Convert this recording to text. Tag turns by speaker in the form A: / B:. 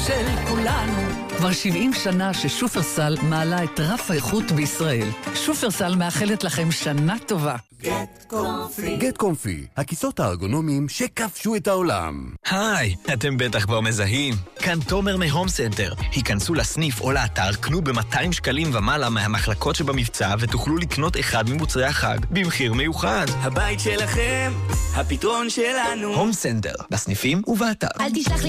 A: של כולנו. כבר 70 שנה ששופרסל מעלה את רף האיכות בישראל. שופרסל מאחלת לכם שנה טובה.
B: גט קומפי, הכיסאות הארגונומיים שכבשו את העולם.
C: היי, אתם בטח כבר מזהים. כאן תומר מהום סנטר. היכנסו לסניף או לאתר, קנו ב-200 שקלים ומעלה מהמחלקות שבמבצע ותוכלו לקנות אחד ממוצרי החג במחיר מיוחד.
D: הבית שלכם, הפתרון שלנו.
C: הום סנטר, בסניפים ובאתר.
E: אל תשלח לי